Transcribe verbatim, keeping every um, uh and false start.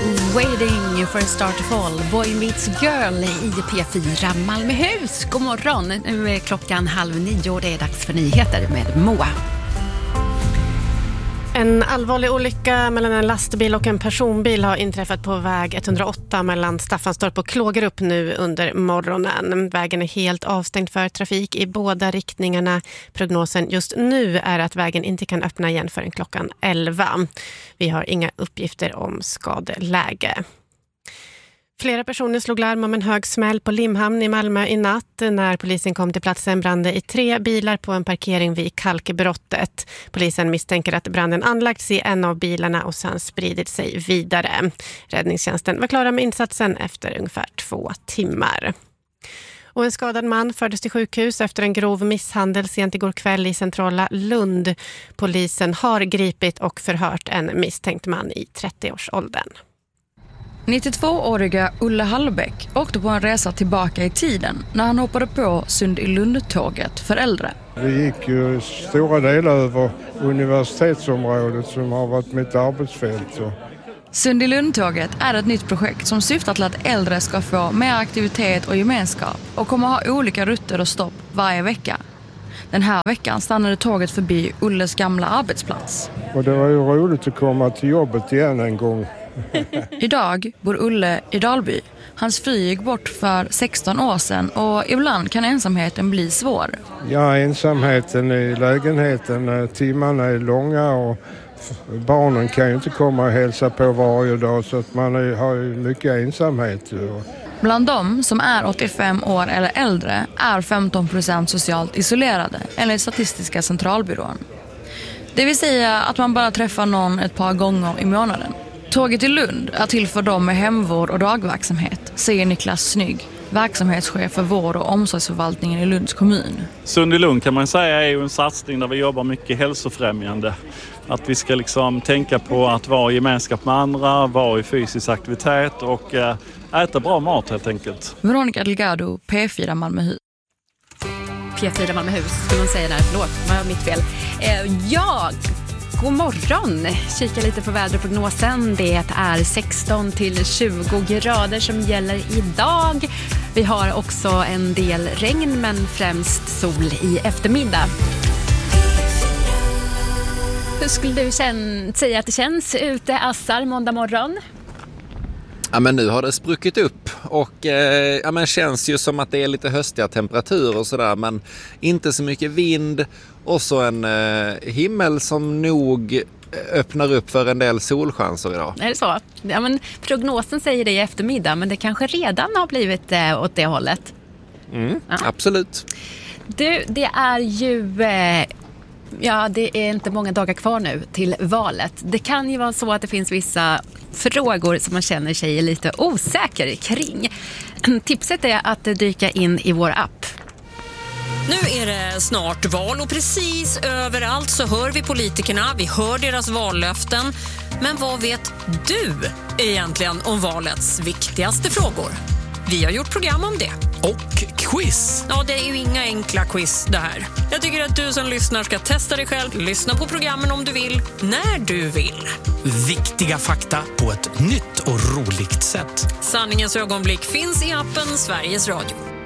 Waiting for a star to fall, Boy Meets Girl i P fyra Malmöhus. God morgon, nu är klockan halv nio och det är dags för nyheter med Moa. En allvarlig olycka mellan en lastbil och en personbil har inträffat på väg etthundraåtta mellan Staffanstorp och Klågerup nu under morgonen. Vägen är helt avstängd för trafik i båda riktningarna. Prognosen just nu är att vägen inte kan öppna igen förrän klockan elva. Vi har inga uppgifter om skadeläge. Flera personer slog larm om en hög smäll på Limhamn i Malmö i natt. När polisen kom till platsen brann det i tre bilar på en parkering vid Kalkbrottet. Polisen misstänker att branden anlagts i en av bilarna och sedan spridit sig vidare. Räddningstjänsten var klara med insatsen efter ungefär två timmar. Och en skadad man fördes till sjukhus efter en grov misshandel sent igår kväll i centrala Lund. Polisen har gripit och förhört en misstänkt man i trettioårsåldern. nittiotvååriga Ulle Hallbäck åkte på en resa tillbaka i tiden när han hoppade på Sund i Lund-tåget för äldre. Vi gick ju stora delar över universitetsområdet som har varit mitt arbetsfält. Så. Sund i Lund-tåget är ett nytt projekt som syftar till att äldre ska få mer aktivitet och gemenskap och kommer ha olika rutter och stopp varje vecka. Den här veckan stannade tåget förbi Ulles gamla arbetsplats. Och det var ju roligt att komma till jobbet igen en gång. Idag bor Ulle i Dalby. Hans fru gick bort för sexton år sedan och ibland kan ensamheten bli svår. Ja, ensamheten i lägenheten, timmarna är långa och barnen kan ju inte komma och hälsa på varje dag så att man har ju mycket ensamhet. Bland dem som är åttiofem år eller äldre är femton procent socialt isolerade enligt Statistiska centralbyrån. Det vill säga att man bara träffar någon ett par gånger i månaden. Tåget i Lund är till för dem med hemvård och dagverksamhet, säger Niklas Snygg, verksamhetschef för vård- och omsorgsförvaltningen i Lunds kommun. Sund i Lund kan man säga är ju en satsning där vi jobbar mycket hälsofrämjande. Att vi ska liksom tänka på att vara i gemenskap med andra, vara i fysisk aktivitet och äta bra mat helt enkelt. Veronica Delgado, P fyra Malmöhus. P fyra Malmöhus, skulle man säga där, förlåt, det var mitt fel. Eh, jag... God morgon! Kika lite på väderprognosen. Det är sexton till tjugo grader som gäller idag. Vi har också en del regn men främst sol i eftermiddag. Hur skulle du känn- säga att det känns ute, Assar, måndag morgon? Ja, men nu har det spruckit upp och eh, ja, men känns ju som att det är lite höstiga temperaturer och sådär, men inte så mycket vind och så en eh, himmel som nog öppnar upp för en del solchanser idag. Är det så? Ja, men prognosen säger det i eftermiddag, men det kanske redan har blivit eh, åt det hållet. Mm, ja. Absolut. Du, det är ju... Eh, Ja, det är inte många dagar kvar nu till valet. Det kan ju vara så att det finns vissa frågor som man känner sig lite osäker kring. Tipset är att dyka in i vår app. Nu är det snart val och precis överallt så hör vi politikerna, vi hör deras vallöften. Men vad vet du egentligen om valets viktigaste frågor? Vi har gjort program om det. Och quiz. Ja, det är ju inga enkla quiz det här. Jag tycker att du som lyssnar ska testa dig själv. Lyssna på programmen om du vill, när du vill. Viktiga fakta på ett nytt och roligt sätt. Sanningens ögonblick finns i appen Sveriges Radio.